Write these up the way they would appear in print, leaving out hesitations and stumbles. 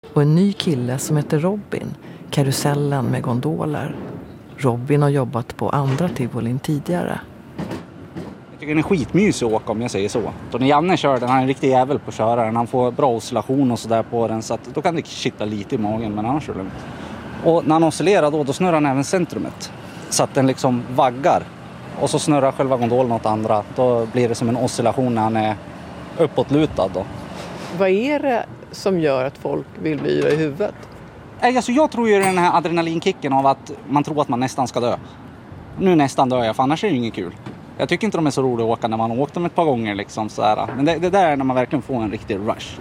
Och en ny kille som heter Robin, karusellen med gondoler. Robin har jobbat på andra tivolin tidigare. Jag tycker den är skitmysig att åka, om jag säger så. Så när Janne kör den, han är en riktig jävel på att köra den. Han får bra oscillation och sådär på den, så att då kan det kittla lite i magen, men annars är det lugnt. Och när han oscillerar då snurrar han även centrumet. Så att den liksom vaggar. Och så snurrar själva gondolen åt andra. Då blir det som en oscillation när han är uppåtlutad då. Vad är det som gör att folk vill bli yra i huvudet? Alltså jag tror ju den här adrenalinkicken av att man tror att man nästan ska dö. Nu nästan dör jag, för annars är det ju inget kul. Jag tycker inte de är så roliga att åka när man har åkt dem ett par gånger liksom så här. Men det där är när man verkligen får en riktig rush.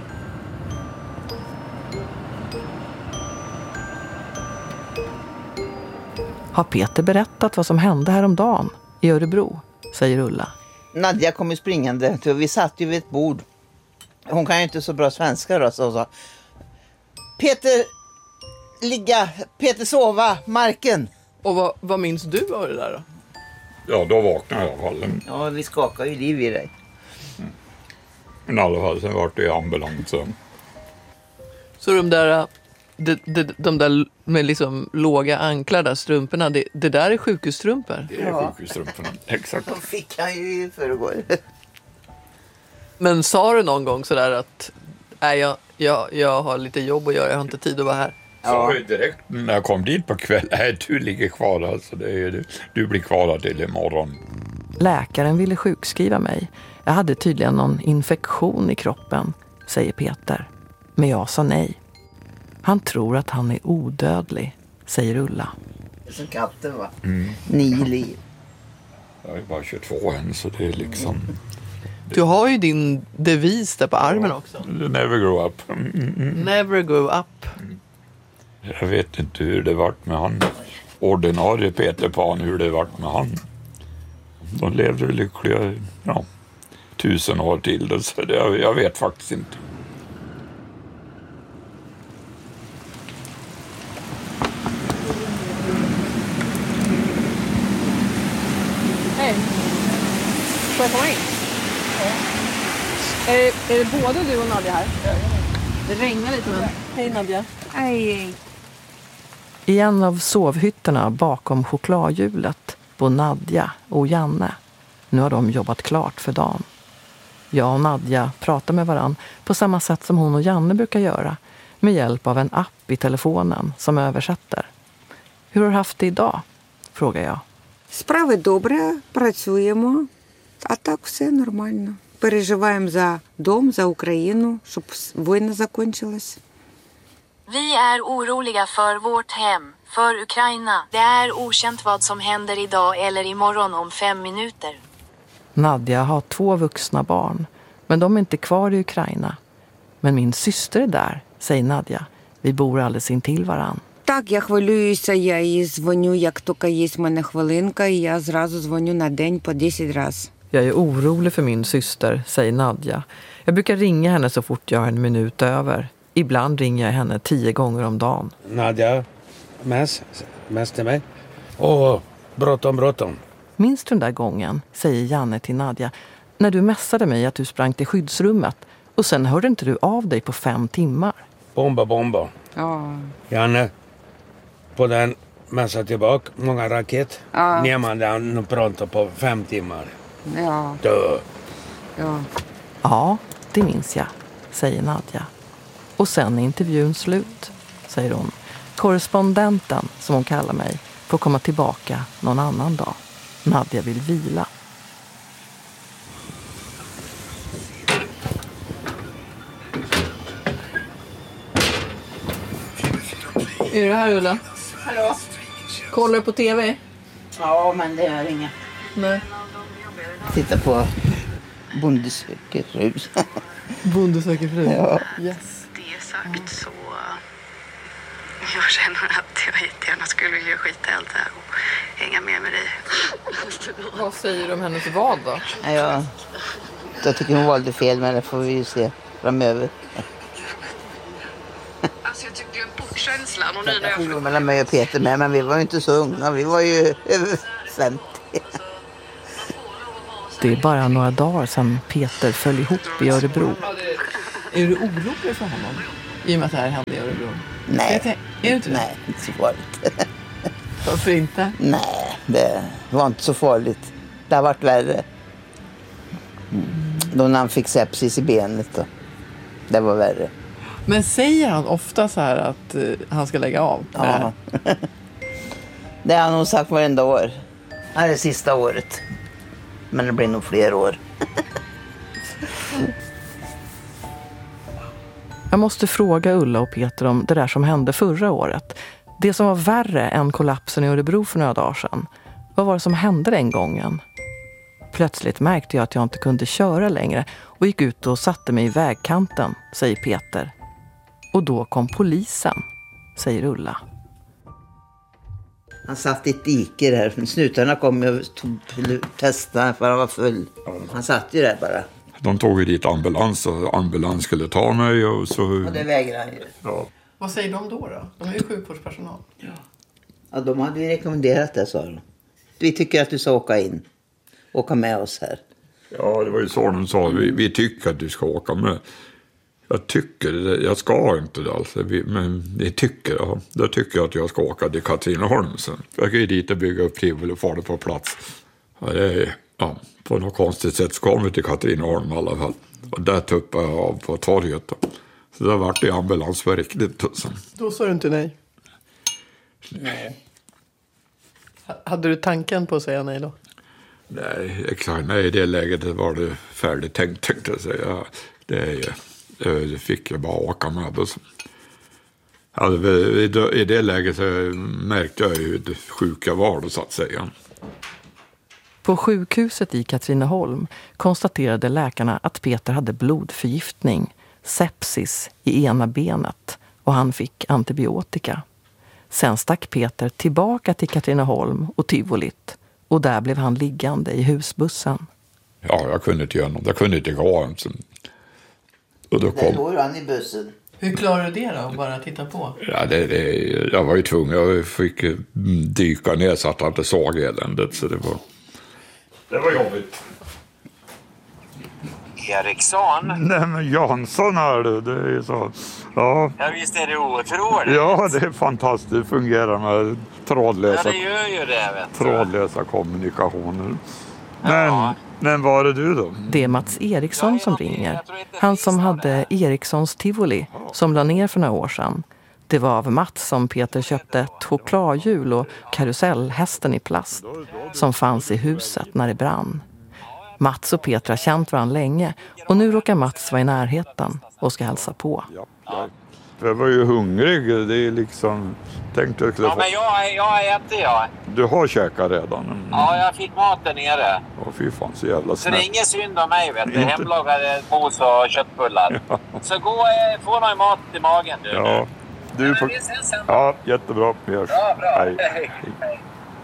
Har Peter berättat vad som hände häromdagen i Örebro, säger Ulla. Nadja kom ju springande. Vi satt ju vid ett bord. Hon kan ju inte så bra svenska då, så sa Peter ligga, Peter sova, marken. Och vad minns du av det där då? Ja, då vaknade jag i alla fall. Ja, vi skakar ju liv i dig. Men i alla fall, sen var det ju ambulans. Så de där med liksom låga anklar där, strumporna, det där är sjukhusstrumpor? Det är sjukhusstrumporna, exakt. De fick han ju i förrgår. Men sa du någon gång sådär att jag har lite jobb att göra, jag har inte tid att vara här? Så direkt när jag kom dit på kväll, du ligger kvar alltså, du blir kvar till imorgon. Läkaren ville sjukskriva mig. Jag hade tydligen någon infektion i kroppen, säger Peter. Men jag sa nej. Han tror att han är odödlig, säger Ulla. Som katten va? 9 liv. Jag är bara 22 än, så det är liksom... Du har ju din devis där på armen också. Never grow up. Never grow up. Jag vet inte hur det vart med han. Ordinarie Peter Pan, hur det vart med han. De levde lyckliga 1000 år till det, så jag vet faktiskt inte. Hej. Får jag komma in? Är det både du och Nadja här? Det regnar lite, men... Hej Nadja. Hej. I en av sovhytterna bakom chokladhjulet bor Nadja och Janne. Nu har de jobbat klart för dagen. Jag och Nadja pratar med varann på samma sätt som hon och Janne brukar göra, med hjälp av en app i telefonen som översätter. Hur har du haft det idag? Frågar jag. Справи добре, працюємо, а так все нормально. Переживаємо за дом, за Україну, щоб війна закінчилась. Vi är oroliga för vårt hem, för Ukraina. Det är okänt vad som händer idag eller imorgon om 5 minuter. Nadja har 2 vuxna barn, men de är inte kvar i Ukraina. Men min syster är där, säger Nadja. Vi bor alldeles intill varann. Так, я хвилююся, я їй дзвоню, як тільки є в мене хвилинка, і я зразу дзвоню на день по 10 раз. Jag är orolig för min syster, säger Nadja. Jag brukar ringa henne så fort jag har en minut över. Ibland ringer jag henne 10 gånger om dagen. Nadja, mest till mig. Bråttom. Minns du den där gången, säger Janne till Nadja, när du mässade mig att du sprang till skyddsrummet och sen hörde inte du av dig på 5 timmar? Bomba. Ja. Janne, på den mässa tillbaka, många raket. Ja. Ner man den och pratar på 5 timmar. Ja. Dö. Ja. Ja, det minns jag, säger Nadja. Och sen är intervjun slut, säger hon. Korrespondenten, som hon kallar mig, får komma tillbaka någon annan dag. Nadja vill vila. Är du här, Ulla? Hallå? Kollar du på tv? Ja, men det är inget. Nej. Titta på Bonde söker fru. Bonde söker fru? Ja. Yes. Det är sagt så... Jag känner att jag jättegärna skulle vilja skita i allt det här och hänga med dig. Vad säger du om hennes vad då? Ja, jag tycker hon valde fel, men det får vi ju se framöver. Alltså jag tyckte ju en portkänslan och nu när Jag var mellan mig och Peter med, men vi var ju inte så unga. Vi var ju över 50. Det är bara några dagar sedan Peter föll ihop i Örebro. Är du orolig för honom? I och med att det här hände i Örebro? Nej. Är det inte det? Nej, inte så farligt. Varför inte? Nej, det var inte så farligt. Det har varit värre. Då när han fick sepsis i benet då. Det var värre. Men säger han ofta så här att han ska lägga av? Ja. Det har han nog sagt varenda år. Det här är sista året. Men det blir nog fler år. Jag måste fråga Ulla och Peter om det där som hände förra året. Det som var värre än kollapsen i Örebro för några dagar sedan. Vad var det som hände den gången? Plötsligt märkte jag att jag inte kunde köra längre och gick ut och satte mig i vägkanten, säger Peter. Och då kom polisen, säger Ulla. Han satt i ett dike där. Snutarna kom och testade för han var full. Han satt ju där bara. De tog ju dit ambulans och ambulans skulle ta mig och så... Och det vägrade han ju. Ja. Vad säger de då? De är ju sjukvårdspersonal. Ja, de hade ju rekommenderat det, sa de. Vi tycker att du ska åka med oss här. Ja, det var ju så de sa. Vi tycker att du ska åka med. Jag ska inte det alltså. Men ni tycker, ja. Då tycker jag att jag ska åka till Katrineholm sen. Jag kan ju dit och bygga upp tivoli och få det på plats. Ja, det är, på något konstigt sätt ska vi till Katrineholm i alla fall. Och där tuppade jag av på torget då. Så det vart det ambulans för riktigt. Då sa du inte nej? Nej. Hade du tanken på att säga nej då? Nej, exakt. Nej, i det läget var det färdigt tänkt, tänkte jag säga. Det fick jag bara åka med. Alltså, i det läget så märkte jag ju hur sjuk jag var då, så att säga. På sjukhuset i Katrineholm konstaterade läkarna att Peter hade blodförgiftning, sepsis i ena benet och han fick antibiotika. Sen stack Peter tillbaka till Katrineholm och tivolit och där blev han liggande i husbussen. Ja, jag kunde inte göra något. Jag kunde inte gå. Och då kom... Där låg han i bussen. Hur klarade du det då? Bara titta på? Ja, jag var ju tvungen. Jag fick dyka ner så att jag inte såg eländet. Så det var jobbigt. Eriksson? Nej, men Jansson är det. Det är så. Ja. Ja, visst är det otroligt. Ja, det är fantastiskt. Det fungerar med trådlösa, ja, det gör ju det, vet du. Trådlösa kommunikationer. Ja. Men var är du då? Det är Mats Eriksson som ringer. Han som hade Erikssons tivoli som la ner för några år sedan. Det var av Mats som Peter köpte ett chokladhjul och karusellhästen i plast som fanns i huset när det brann. Mats och Peter har känt varandra länge och nu råkar Mats vara i närheten och ska hälsa på. Ja. Jag var ju hungrig, det är liksom... Tänkte jag skulle få... men jag äter jag. Du har käkat redan? Ja, jag fick maten nere. Åh fy fan, så jävla snällt. Så det är ingen synd om mig, vet du. Hemlagade mos och köttbullar. Ja. Så gå och få någon mat i magen, du. Ja. Du får... Ja, jättebra. Bra. Hej. Hej.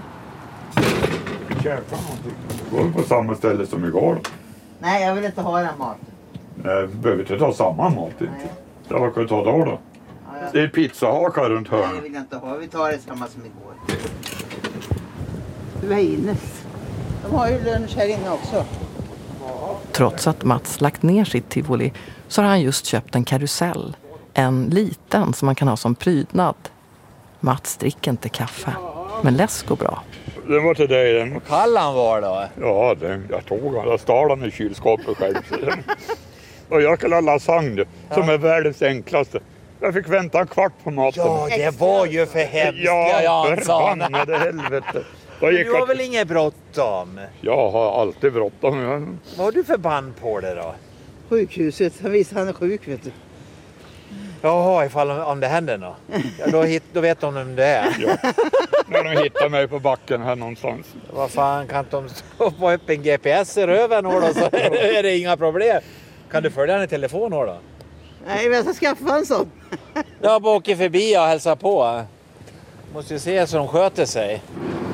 Käka någonting. Går på samma ställe som igår. Nej, jag vill inte ha den maten. Nej, behöver inte ta samma mat inte. Ja, vad kan du ta då? Ja. Det är pizzahakar runt hörnet. Nej, det vill jag inte ha. Vi tar det samma som igår. Du är Ines. De har ju lunch här inne också. Trots att Mats lagt ner sitt tivoli så har han just köpt en karusell. En liten som man kan ha som prydnad. Mats dricker inte kaffe, men läsk går bra. Den var till dig den. Vad kall han var då? Ja, jag tog den. Jag stal den i kylskåpet själv. Och jag kan ha lasagne som är världens enklaste. Jag fick vänta en kvart på maten. Ja, det var ju för hemskt. Ja, förbannade helvete. Du har väl inget bråttom? Jag har alltid bråttom. Vad har du för band på det då? Sjukhuset. Han visar han är sjuk, vet du. Jaha, om det händer något. Ja, då vet de vem det är. Ja. När de hittar mig på backen här någonstans. Vad fan, kan de stoppa upp en GPS i röven då så är det inga problem. Kan du följa den i telefon då? Nej, men jag ska skaffa en sån. Jag bara åker förbi och hälsar på. Måste ju se så de sköter sig.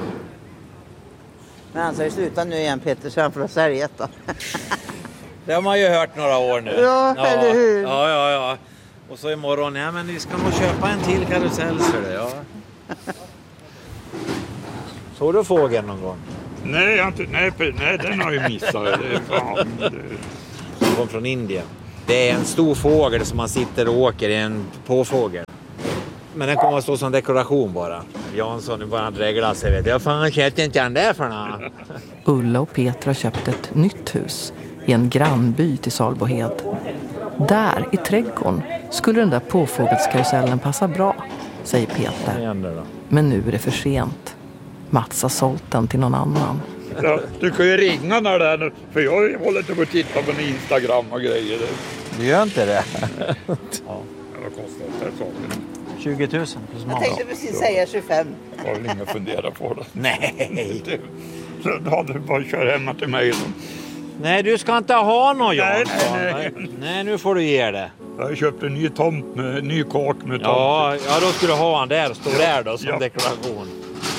Men han säger sluta nu igen, Peter, så han får sälja då. Det har man ju hört några år nu. Ja, eller hur? Ja. Och så imorgon, men vi ska nog köpa en till karusell för det, ja. Såg du fågeln någon gång? Nej, den har jag missat. Som kom från Indien. Det är en stor fågel som man sitter och åker i en påfågel. Men den kommer att stå som dekoration bara. Jansson nu bara dreglar sig. Vet jag fan köpte inte den där för något. Ulla och Peter har köpt ett nytt hus i en grannby till Salbohed. Där i trädgården skulle den där påfågelskarusellen passa bra, säger Peter. Men nu är det för sent. Mats har sålt den till någon annan. Ja, du kan ju ringa när det är nu, för jag håller inte på att titta på Instagram och grejer. Du gör inte det? Ja, vad kostar det här saken? 20 000 plus mat. Jag tänkte precis säga 25. Jag har väl ingen fundera på det. Nej. Då hade du bara kört hemma till mig. Nej, du ska inte ha någon, Jansson. Nej, nu får du ge det. Jag har köpt en ny tomt med ny kak med tomt. Ja, då skulle du ha han där. Stå där då som dekoration.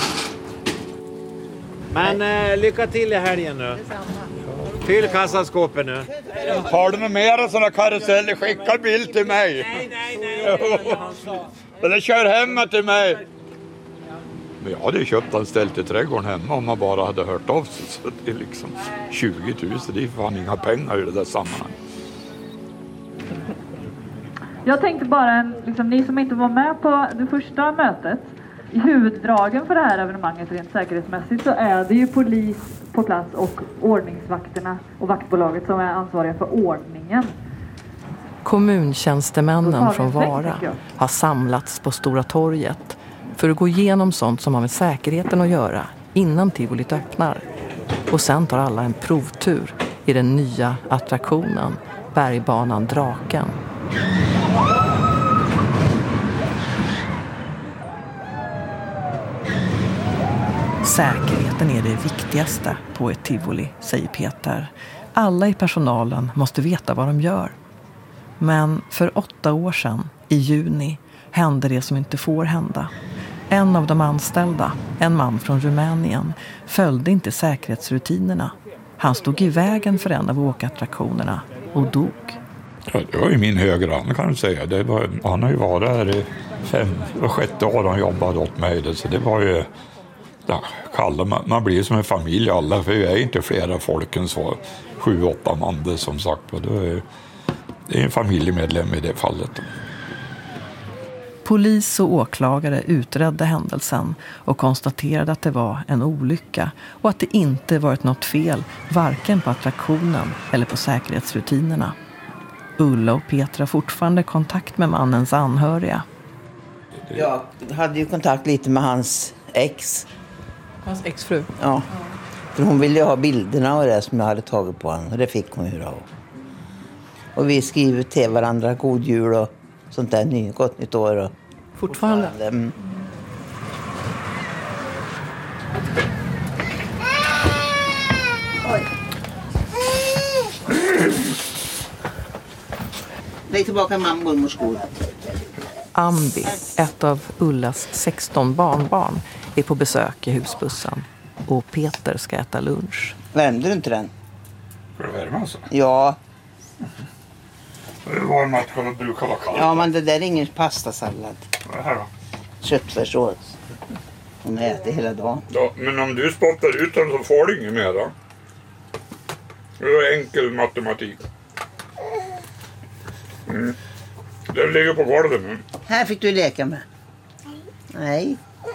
Men lycka till i helgen nu. Fyll kassaskåpet nu. Har du några mer sådana karuseller? Skicka bild till mig. Nej. Eller kör hemma till mig. Men jag hade ju köpt en ställ till trädgården hemma om man bara hade hört av sig. Så det är liksom 20 000. Det är fan inga pengar i det där sammanhanget. Jag tänkte bara, liksom, ni som inte var med på det första mötet. I huvuddragen för det här evenemanget rent säkerhetsmässigt så är det ju polis på plats och ordningsvakterna och vaktbolaget som är ansvariga för ordningen. Kommuntjänstemännen från Vara har samlats på Stora torget för att gå igenom sånt som har med säkerheten att göra innan tivolit öppnar. Och sen tar alla en provtur i den nya attraktionen, bergbanan Draken. Säkerheten är det viktigaste på ett tivoli, säger Peter. Alla i personalen måste veta vad de gör. Men för 8 år sedan, i juni, hände det som inte får hända. En av de anställda, en man från Rumänien, följde inte säkerhetsrutinerna. Han stod i vägen för en av åkattraktionerna och dog. Ja, det var ju min högra hand kan jag säga. Han har ju varit här i 5-6 år han jobbade åt mig. Så det var ju... Ja, man blir som en familj alla, för vi är inte flera folk än så 7-8 man som sagt. Det är en familjemedlem i det fallet. Polis och åklagare utredde händelsen och konstaterade att det var en olycka och att det inte varit något fel varken på attraktionen eller på säkerhetsrutinerna. Ulla och Petra har fortfarande kontakt med mannens anhöriga. Jag hade ju kontakt lite med hans ex. Hans exfru? Ja. För hon ville ju ha bilderna och det som jag hade tagit på honom. Och det fick hon ju då. Och vi skriver till varandra god jul och sånt där. Gott nytt år. Och fortfarande? Mm. Oj. Lägg tillbaka mormors skor. Ambi, ett av Ullas 16 barnbarn, är på besök i husbussen. Och Peter ska äta lunch. Värmde du inte den? För det värma alltså? Ja. Det var mat som brukar vara kallt. Ja, men det där är ingen pastasallad. Vad är det här då? Köttfärssås. Hon äter hela dagen. Ja, men om du spottar ut den så får du inget mer då. Det är enkel matematik. Mm. Den ligger på golvet nu. Här fick du leka med. Nej.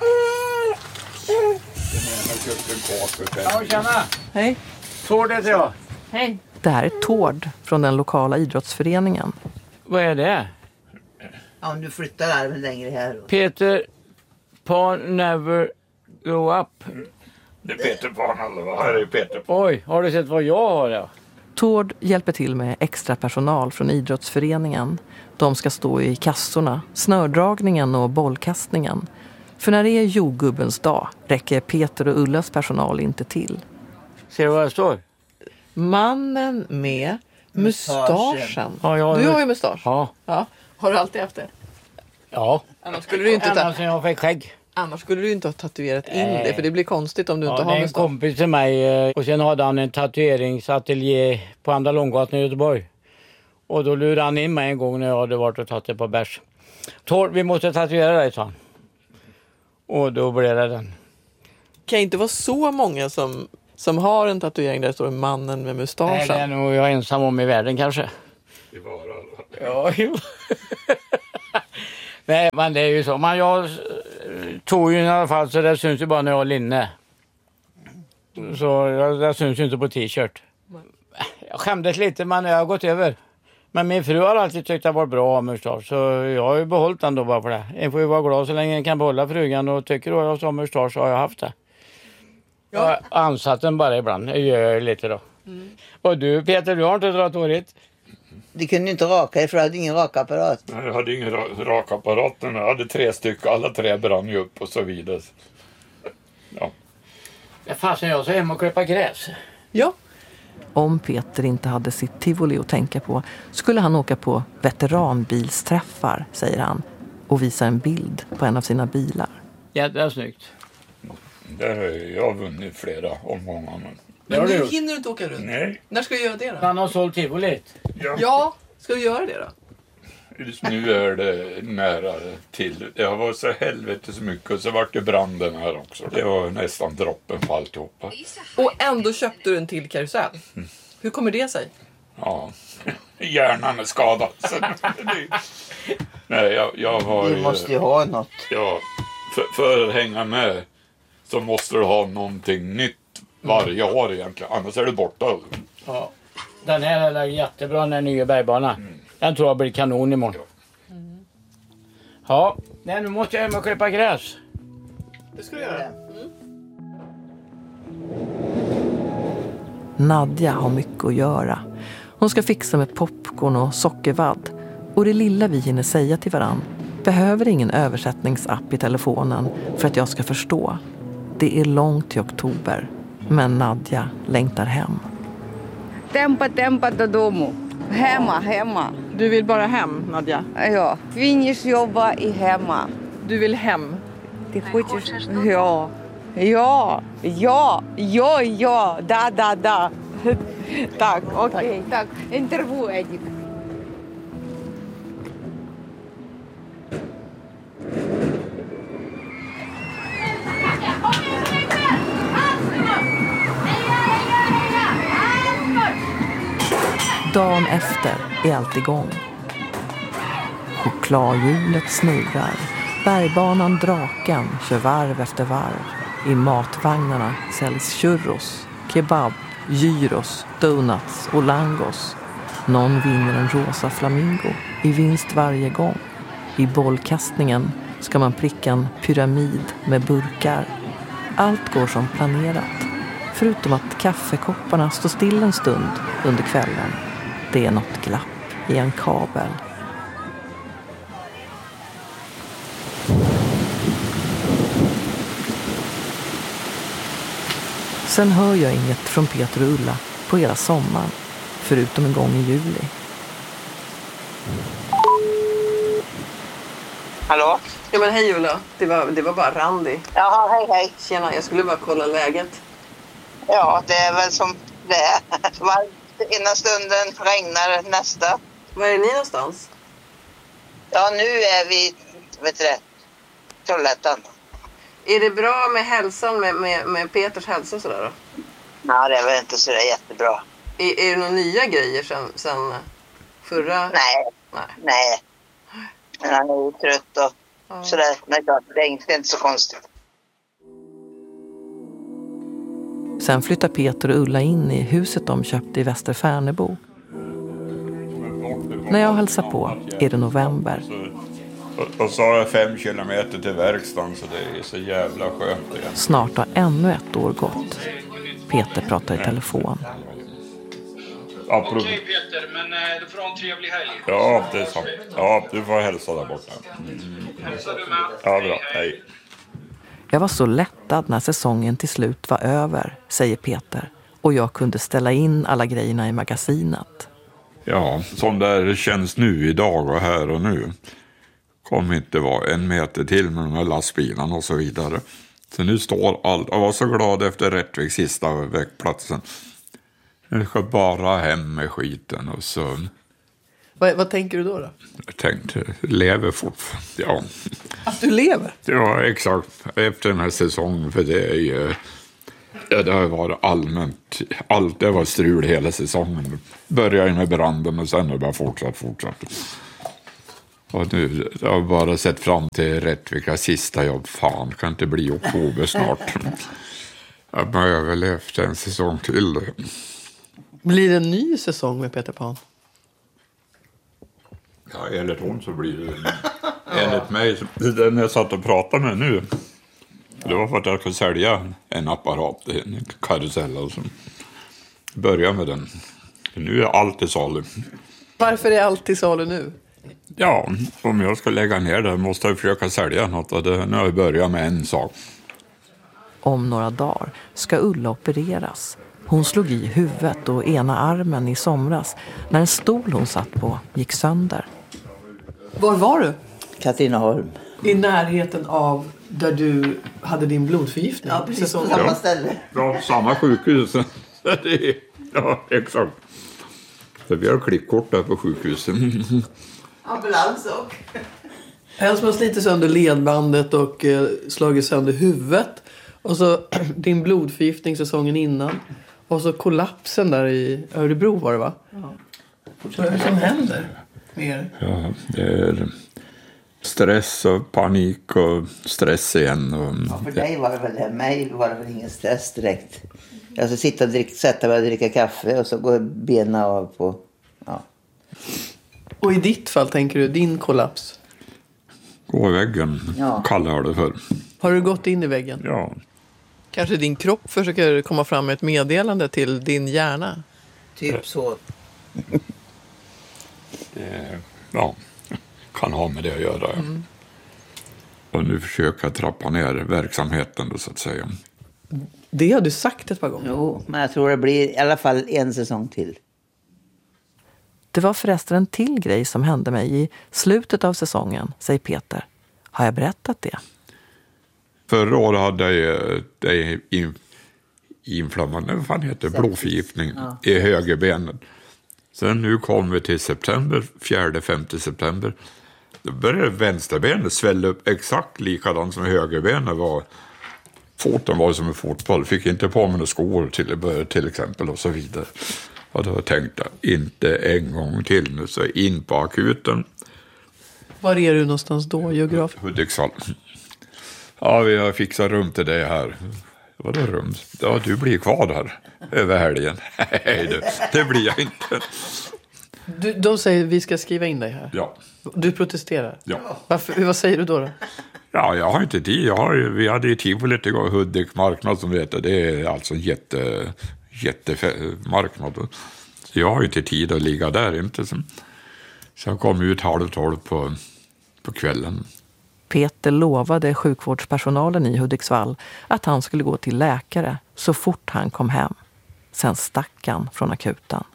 Ja, tjena! Hej. Tord heter jag. Hej. Det här är Tord från den lokala idrottsföreningen. Vad är det? Ja, om du flyttar armen längre här. Peter Pan never grow up. Det är Peter Pan alla, här är Peter Pan. Oj, har du sett vad jag har då? Tord hjälper till med extra personal från idrottsföreningen. De ska stå i kassorna, snördragningen och bollkastningen. För när det är jordgubbens dag räcker Peter och Ullas personal inte till. Ser du vad det står? Mannen med mustaschen. Ja, Du har ju mustasch. Ja. Ja. Har du alltid haft det? Ja. Annars skulle du inte Ända sedan jag fick skägg. Annars skulle du inte ha tatuerat in det, för det blir konstigt om du inte har det är en mustasch. kompis till mig och sen hade han en tatueringsateljé på Andra Långgatan i Göteborg. Och då lurade han in mig en gång när jag hade varit och tagit det på bärs. Tord, vi måste tatuera dig, sa han. Och då blev det den. Kan inte vara så många som har en tatuering där det står mannen med mustaschen. Nej, det är nog jag ensam om i världen kanske. I Vara. Ja, jo. Nej, men det är ju så. Men jag tog ju i alla fall så det syns ju bara när jag har linne. Så det syns ju inte på t-shirt. Jag skämdes lite men jag har gått över. Men min fru har alltid tyckt att det var bra mustasch. Så jag har ju behållit den då bara för det. En får ju vara glad så länge en kan behålla frugan. Och tycker då jag som mustasch så har jag haft det. Jag har ansatt den bara ibland. Jag gör lite då. Och du Peter, du har inte dragit håret? Du kunde inte raka för du hade ingen rakapparat. Nej, jag hade ingen rakapparat. Jag hade 3 stycken. Alla 3 brann ju upp och så vidare. Ja. Det fasen jag så hem och klippa gräs. Ja. Om Peter inte hade sitt tivoli att tänka på skulle han åka på veteranbilsträffar, säger han, och visa en bild på en av sina bilar. Jävla snyggt. Där har jag vunnit flera omgångar. Men nu hinner du inte åka runt. Nej. När ska du göra det då? Han har sålt tivolit. Ja, ska du göra det då? Just nu är det nära till. Det har varit så helvetes mycket och så vart det branden här också. Det var nästan droppen på alltihopa. Och ändå köpte du en till karusell. Hur kommer det sig? Ja, hjärnan är skadad. Nej, jag har Du måste ju ha något. Ja, för att hänga med så måste du ha någonting nytt varje år egentligen. Annars är du borta. Ja. Den här är jättebra, den här nya bergbanan. Den tror jag blir kanon imorgon. Ja, nej, nu måste jag hem och klippa gräs. Det ska du göra. Nadja har mycket att göra. Hon ska fixa med popcorn och sockervadd. Och det lilla vi hinner säga till varann behöver ingen översättningsapp i telefonen för att jag ska förstå. Det är långt till oktober, men Nadja längtar hem. Tempa dodому. Hemma. Du vill bara hem, Nadja? Ja, kvinnors jobba i hemma. Du vill hem? Ты хочешь? Ja. Да. Так, окей. Так, интервью, Эдик. Dagen efter är allt igång. Chokladhjulet snurrar. Bergbanan Draken kör varv efter varv. I matvagnarna säljs churros, kebab, gyros, donuts och langos. Någon vinner en rosa flamingo i vinst varje gång. I bollkastningen ska man pricka en pyramid med burkar. Allt går som planerat. Förutom att kaffekopparna står still en stund under kvällen. Det är något glapp i en kabel. Sen hör jag inget från Peter och Ulla på hela sommaren, förutom en gång i juli. Hallå? Ja men hej Ulla, det var bara Randy. Jaha, hej. Tjena, jag skulle bara kolla läget. Ja, det är väl som det är. Ena stunden regnar nästa. Var är ni någonstans? Ja, nu är vi, Trollhättan. Är det bra med hälsan, med Peters hälsa och sådär då? Nej, det är väl inte så jättebra. Är det några nya grejer sen förra? Nej. Men han är ju trött och sådär. Men det är inte så konstigt. Sen flyttar Peter och Ulla in i huset de köpte i Västerfärnebo. När jag hälsar på är det november. Och så har jag 5 kilometer till verkstaden så det är så jävla skönt igen. Snart har ännu ett år gått. Peter pratar i telefon. Okej Peter, men du får ha en trevlig helg. Ja, det är sant. Ja, du får hälsa där borta. Hälsa du med. Ja, bra. Hej. Jag var så lättad när säsongen till slut var över, säger Peter. Och jag kunde ställa in alla grejerna i magasinet. Ja, som det känns nu idag och här och nu. Kommer inte vara 1 meter till med de här lastbilarna och så vidare. Så nu står allt. Jag var så glad efter Rättvik sista vägplatsen. Jag ska bara hem med skiten och så. Vad tänker du då? Jag tänkte, lever fortfarande. Ja. Att du lever? Ja, exakt. Efter den här säsongen, för det är ju Ja, det har varit allmänt. Allt det var strul hela säsongen. Började med branden och sen har det bara fortsatt. Och nu jag har bara sett fram till Rättvika sista jobb. Fan, kan inte bli oktober snart. Jag har överlevt en säsong till. Blir det en ny säsong med Peter Pan? Ja, enligt hon så blir det enligt mig. Den jag satt och pratade med nu. Det var för att jag skulle sälja en apparat, en karusell. Och så börja med den. Nu är allt i salu. Varför är allt i salu nu? Ja, om jag ska lägga ner det måste jag försöka sälja något. Och nu har jag börjat med en sak. Om några dagar ska Ulla opereras. Hon slog i huvudet och ena armen i somras när en stol hon satt på gick sönder. Var var du? Katrineholm. I närheten av där du hade din blodförgiftning? Ja, precis på samma ställe. Ja, samma sjukhus. Ja, exakt. För vi har klippkort där på sjukhuset. Ambulans och. En som har slitit sönder ledbandet och slagit sönder huvudet. Och så din blodförgiftning säsongen innan. Och så kollapsen där i Örebro var det, va? Ja. Vad är det som händer med er? Ja, det är stress och panik och stress igen. Och ja, för dig var det väl det. Mig var det väl ingen stress direkt. Jag ska sitta och sätta mig och dricka kaffe och så går benen av på... Ja. Och i ditt fall tänker du, din kollaps? Gå i väggen, kallar jag det för. Har du gått in i väggen? Ja. Kanske din kropp försöker komma fram med ett meddelande till din hjärna? Typ så. Ja, kan ha med det att göra. Mm. Och nu försöker jag trappa ner verksamheten då, så att säga. Det har du sagt ett par gånger. Jo, men jag tror det blir i alla fall en säsong till. Det var förresten en till grej som hände mig i slutet av säsongen, säger Peter. Har jag berättat det? Förra året hade jag inflammation, vad fan heter det? Blodförgiftning i högerbenet. Sen nu kom vi till september, 4-5 september. Då började vänsterbenet svälla upp exakt likadant som högerbenet var. Foten var som en fotboll. Fick inte på mig några skor till exempel och så vidare. Och då tänkte jag, inte en gång till nu. Så in på akuten. Var är du någonstans då, geograf? Hudiksvall. Ja, vi har fixat rum till dig här. Vadå rum? Ja, du blir kvar där över helgen. Nej, det blir jag inte. De säger vi ska skriva in dig här. Ja. Du protesterar? Ja. Vad säger du då? Ja, jag har inte tid. Vi hade ju Tivolit igår, Hudik marknad som vet. Det är alltså en jättemarknad. Så jag har ju inte tid att ligga där inte. Så jag kom ut 11:30 på kvällen. Peter lovade sjukvårdspersonalen i Hudiksvall att han skulle gå till läkare så fort han kom hem. Sen stack han från akuten.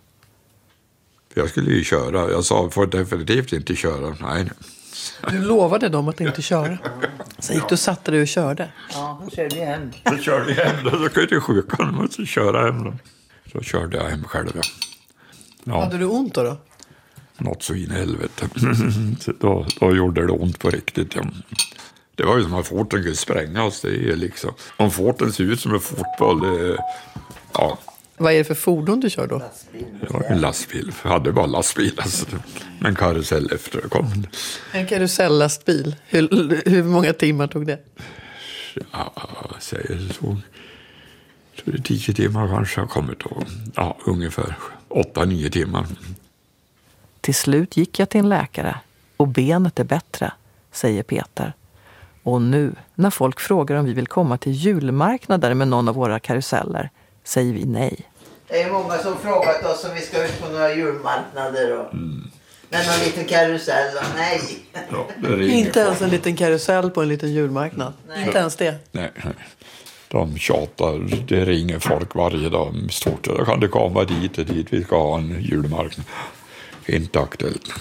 Jag skulle ju köra. Jag sa, får definitivt inte köra. Nej. Du lovade dem att inte köra. Så gick du och satte dig och körde. Ja, då körde jag hem. Så körde jag hem då. Så kunde jag sjuka och så köra hem då. Så körde jag hem själv. Ja. Hade du ont då? Något så in i helvete. då gjorde det ont på riktigt. Ja. Det var ju som att foten kunde sprängas. Det är liksom, om foten ser ut som en fotboll, det är, ja. Vad är det för fordon du kör då? Det var en lastbil. Jag hade bara lastbil. Alltså. En karusell efter det kom. En karusellastbil. Hur många timmar tog det? Ja, vad säger du så? Jag tror det är 10 timmar kanske jag kommit då. Ja, ungefär 8-9 timmar. Till slut gick jag till en läkare och benet är bättre, säger Peter. Och nu, när folk frågar om vi vill komma till julmarknader med någon av våra karuseller, säger vi nej. Det är många som frågat oss om vi ska ut på några julmarknader och med någon liten karusell och nej. Ja, inte ens en liten karusell på en liten julmarknad. Nej. Inte ens det. Nej. De tjatar, det ringer folk varje dag i stort. Då kan det komma dit och dit, vi ska ha en julmarknad. Inte aktuellt.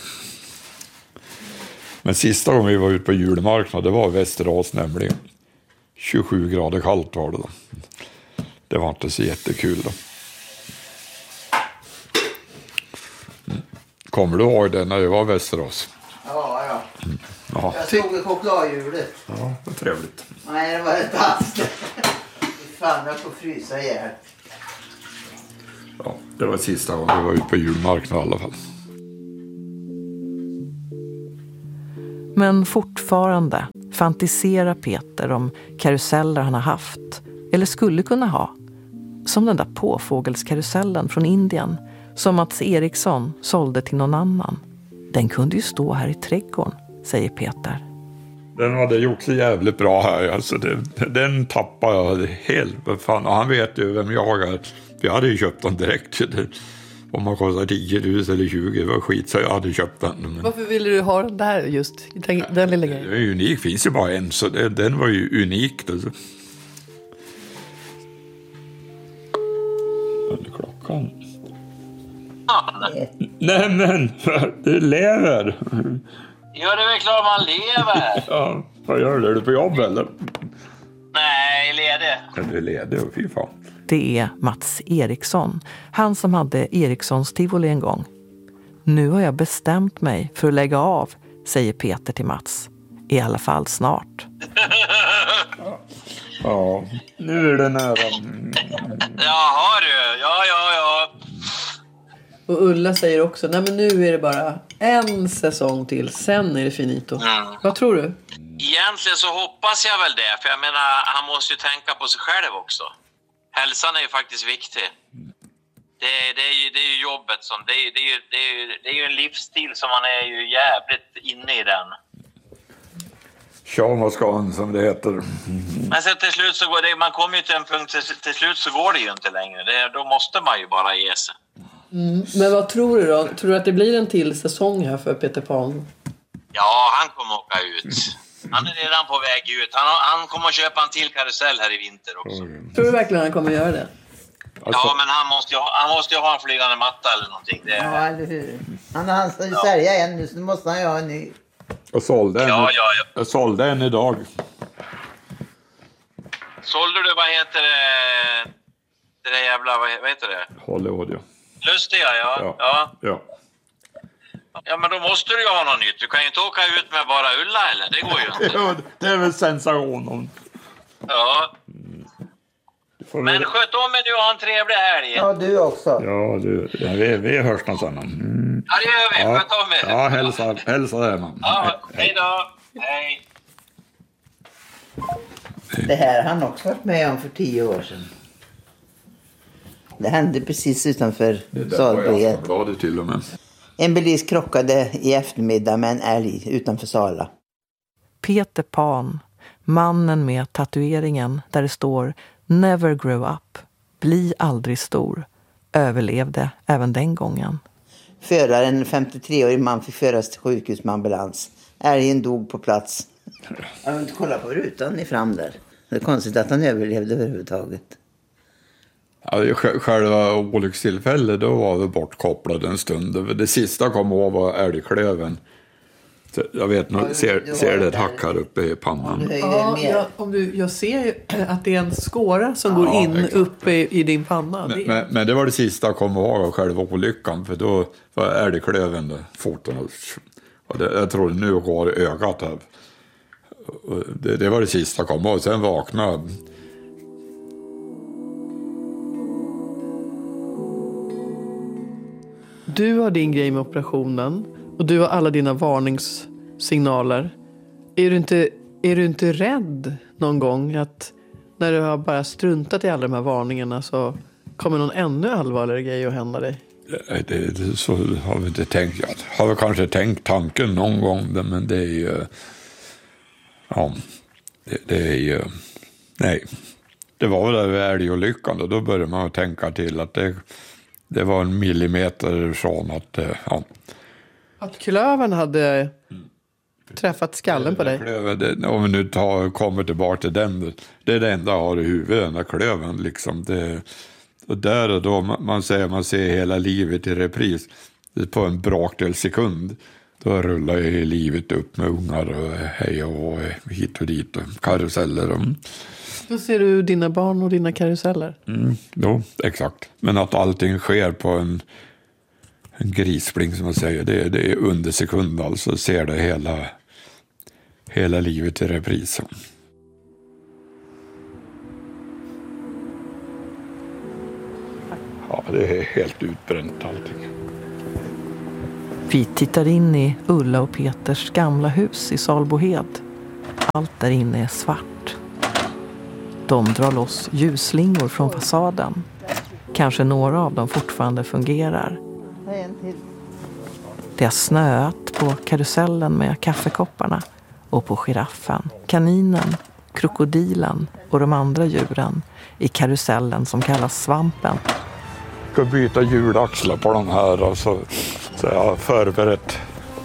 Men sista gången vi var ute på julmarknad, det var Västerås nämligen. 27 grader kallt var det då. Det var inte så jättekul då. Kommer du ihåg det när det var Västerås? Ja. Ja. Jag såg i chokladhjulet. Ja, vad trevligt. Nej, det var inte alls det. fan, jag får frysa ihjäl. Ja, det var sista gången vi var ute på julmarknaden i alla fall. Men fortfarande fantiserar Peter om karuseller han har haft eller skulle kunna ha. Som den där påfågelskarusellen från Indien som Mats Eriksson sålde till någon annan. Den kunde ju stå här i trädgården, säger Peter. Den hade gjort så jävligt bra här. Alltså den tappade jag helt. Fan. Och han vet ju vem jag är. Jag hade ju köpt den direkt. Om man kostar 10 000 eller 20, det var skit så jag hade köpt den. Men varför ville du ha den där just? Den lilla grejen? det är unik, finns ju bara en. Så den var ju unik. Alltså. Den är klockan. Nej men, du lever. Ja, det är väl klart man lever. Ja, vad gör du? Är du på jobb eller? Nej, ledig. Ja, du är ledig, fy fan. Det är Mats Eriksson, han som hade Erikssons tivoli en gång. Nu har jag bestämt mig för att lägga av, säger Peter till Mats. I alla fall snart. Ja, nu är det nära. Jaha du, ja. Och Ulla säger också, nej men nu är det bara en säsong till, sen är det finito. Vad tror du? Egentligen så hoppas jag väl det, för jag menar, han måste ju tänka på sig själv också. Hälsan är ju faktiskt viktig. Det är ju jobbet som, det är ju en livsstil som man är ju jävligt inne i den. Shamaskan som det heter. Men sen till slut så går det, man kommer ju till en punkt, till slut så går det ju inte längre. Då måste man ju bara ge sig. Men vad tror du då? Tror du att det blir en till säsong här för Peter Pan? Ja, han kommer åka ut. Han är redan på väg ut. Han kommer att köpa en till karusell här i vinter också. Tror du verkligen han kommer göra det? Ja, men han måste ju ha en flygande matta eller någonting. Ja, eller hur? Han ska ju sälja en nu, så måste han ju ha en ny. Jag sålde en, Jag sålde en idag. Sålde du, vad heter det? Det där jävla, vad heter det? Hollywood, ja. Lustiga, ja. Ja, men då måste du ju ha något nytt. Du kan ju inte åka ut med bara Ulla, eller? Det går ju inte. Ja, det är väl sensation. Ja. Men sköt om mig, du har en trevlig helg. Ja, du också. Ja, vi hörs någonstans. Ja, det gör vi. Sköt om mig. Ja, hälsa där, man. Ja, hej då. Hej. Det här har han också varit med om för 10 år sedan. Det hände precis utanför Salberget. Det var det till och med. En bilis krockade i eftermiddag med en älg utanför Sala. Peter Pan, mannen med tatueringen där det står Never grow up, bli aldrig stor, överlevde även den gången. Föraren, en 53-årig man, fick föras till sjukhus med ambulans. Älgen dog på plats. Jag vill inte kolla på rutan i fram där. Det är konstigt att han överlevde överhuvudtaget. Ja, själva olyckstillfället då var vi bortkopplade en stund. Det sista jag kom ihåg var älgklöven. Jag vet nog, ser det ett hack här uppe i pannan. Jag ser ju att det är en skåra som går in uppe i din panna. Men det var det sista jag kom ihåg av själva olyckan. För då var älgklöven där, foten. Och jag tror nu går ögat här. Det var det sista jag kom ihåg. Sen vaknade jag. Du har din grej med operationen och du har alla dina varningssignaler. Är du inte rädd någon gång att när du har bara struntat i alla de här varningarna så kommer någon ännu allvarligare grej att hända dig? Det så har vi inte tänkt. Jag har väl kanske tänkt tanken någon gång, men det är ju... Ja, det är ju... Nej, det var väl där älgolyckan och då började man tänka till att det var en millimeter från att... Ja. Att klövern hade träffat skallen på dig? Om vi nu kommer tillbaka till den, det är det enda jag har i huvudet, den där klövern. Liksom. Och där och då, man ser hela livet i repris. På en brakdel sekund. Då rullar ju livet upp med ungar och hej och hit och dit och karuseller. Då ser du dina barn och dina karuseller? Jo, exakt. Men att allting sker på en grisspling som man säger, det är under sekund alltså. Ser det hela livet i repris. Det är helt utbränt allting. Vi tittar in i Ulla och Peters gamla hus i Salbohed. Allt där inne är svart. De drar loss ljusslingor från fasaden. Kanske några av dem fortfarande fungerar. Det har snöat på karusellen med kaffekopparna och på giraffen, kaninen, krokodilen och de andra djuren i karusellen som kallas svampen. Jag ska byta hjulaxlar på de här och så jag har förberett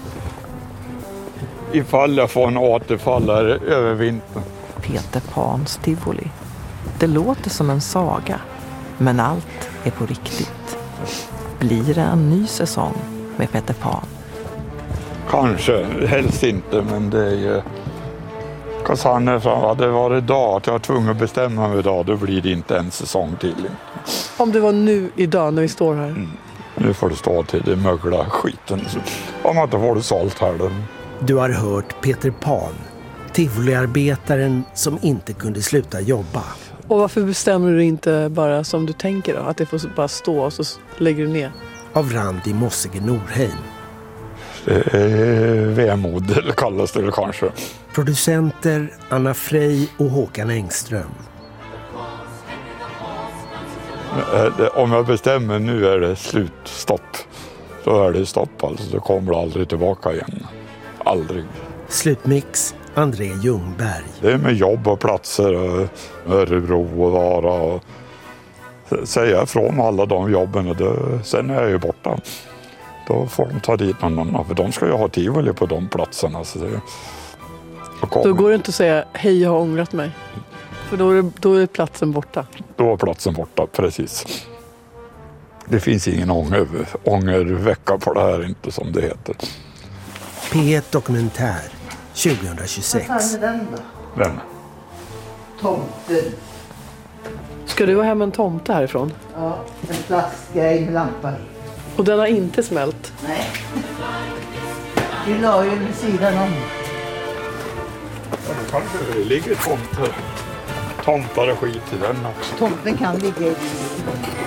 ifall jag får en återfallare över vintern. Peter Pans tivoli. Det låter som en saga, men allt är på riktigt. Blir det en ny säsong med Peter Pan? Kanske, helst inte, men det är ju... Kasanne sa, det var idag att jag var tvungen att bestämma mig idag, då blir det inte en säsong till. Om det var nu idag när vi står här. Nu får det stå till det mögla skiten. Om man inte får det sålt här då. Du har hört Peter Pan, tivoliarbetaren som inte kunde sluta jobba. Och varför bestämmer du inte bara som du tänker då? Att det får bara stå och så lägger du ner? Av Randi Mossige Norheim. Det är vemod, eller kallas det kanske. Producenter Anna Frey och Håkan Engström. Om jag bestämmer nu är det slutstopp. Då är det stopp, alltså. Det kommer aldrig tillbaka igen. Aldrig. Slutmix André Ljungberg. Det är med jobb och platser och Örebro och Vara och säga ifrån alla de jobben och sen är jag ju borta. Då får de ta dit någon annan, för de ska ju ha tivoli på de platserna. Så då går det inte att säga hej, jag har ångrat mig. För då är platsen borta. Då är platsen borta, precis. Det finns ingen ångervecka på det här, inte som det heter. P1 Dokumentär 2026. Vad fan är den då? Den. Tomten. Ska du ha hem en tomte härifrån? Ja, en plastgrej med lampor. Och den har inte smält? Nej. Vi la ju den vid sidan om. Det kanske ligger tomtar och skit i den också. Tomten kan ligga i